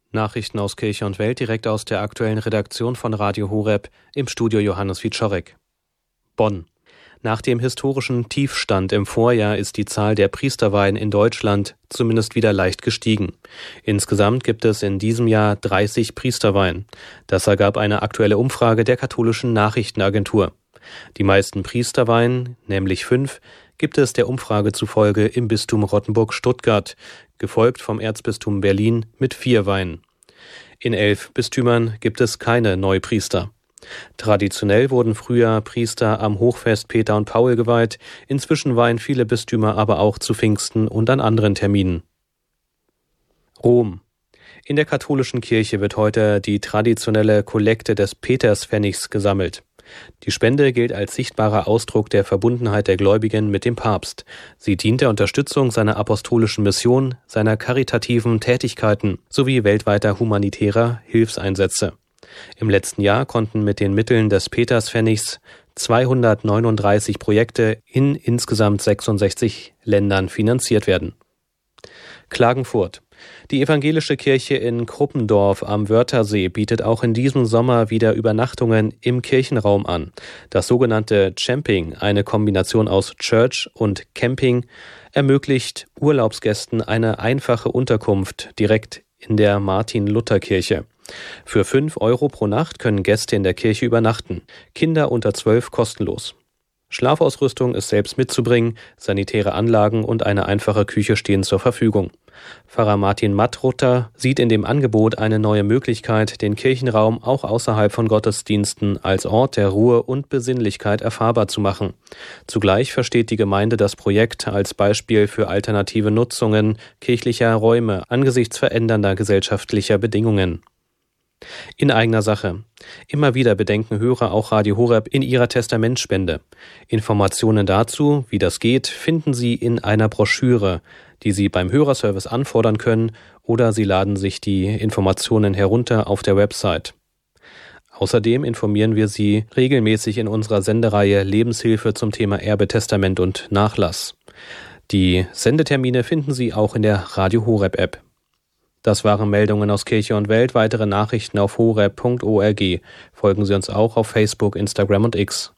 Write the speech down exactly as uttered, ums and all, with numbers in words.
Nachrichten aus Kirche und Welt direkt aus der aktuellen Redaktion von Radio Horeb, im Studio Johannes Wieczorek. Bonn. Nach dem historischen Tiefstand im Vorjahr ist die Zahl der Priesterweihen in Deutschland zumindest wieder leicht gestiegen. Insgesamt gibt es in diesem Jahr dreißig Priesterweihen. Das ergab eine aktuelle Umfrage der katholischen Nachrichtenagentur. Die meisten Priesterweihen, nämlich fünf, gibt es der Umfrage zufolge im Bistum Rottenburg-Stuttgart, gefolgt vom Erzbistum Berlin mit vier Weihen. In elf Bistümern gibt es keine Neupriester. Traditionell wurden früher Priester am Hochfest Peter und Paul geweiht, inzwischen weihen viele Bistümer aber auch zu Pfingsten und an anderen Terminen. Rom. In der katholischen Kirche wird heute die traditionelle Kollekte des Peterspfennigs gesammelt. Die Spende gilt als sichtbarer Ausdruck der Verbundenheit der Gläubigen mit dem Papst. Sie dient der Unterstützung seiner apostolischen Mission, seiner karitativen Tätigkeiten sowie weltweiter humanitärer Hilfseinsätze. Im letzten Jahr konnten mit den Mitteln des Peterspfennigs zweihundertneununddreißig Projekte in insgesamt sechsundsechzig Ländern finanziert werden. Klagenfurt. Die evangelische Kirche in Kruppendorf am Wörthersee bietet auch in diesem Sommer wieder Übernachtungen im Kirchenraum an. Das sogenannte Champing, eine Kombination aus Church und Camping, ermöglicht Urlaubsgästen eine einfache Unterkunft direkt in der Martin-Luther-Kirche. Für fünf Euro pro Nacht können Gäste in der Kirche übernachten, Kinder unter zwölf kostenlos. Schlafausrüstung ist selbst mitzubringen, sanitäre Anlagen und eine einfache Küche stehen zur Verfügung. Pfarrer Martin Mattruther sieht in dem Angebot eine neue Möglichkeit, den Kirchenraum auch außerhalb von Gottesdiensten als Ort der Ruhe und Besinnlichkeit erfahrbar zu machen. Zugleich versteht die Gemeinde das Projekt als Beispiel für alternative Nutzungen kirchlicher Räume angesichts verändernder gesellschaftlicher Bedingungen. In eigener Sache. Immer wieder bedenken Hörer auch Radio Horeb in ihrer Testamentspende. Informationen dazu, wie das geht, finden Sie in einer Broschüre, die Sie beim Hörerservice anfordern können, oder Sie laden sich die Informationen herunter auf der Website. Außerdem informieren wir Sie regelmäßig in unserer Sendereihe Lebenshilfe zum Thema Erbe, Testament und Nachlass. Die Sendetermine finden Sie auch in der Radio Horeb App. Das waren Meldungen aus Kirche und Welt. Weitere Nachrichten auf horeb punkt org. Folgen Sie uns auch auf Facebook, Instagram und X.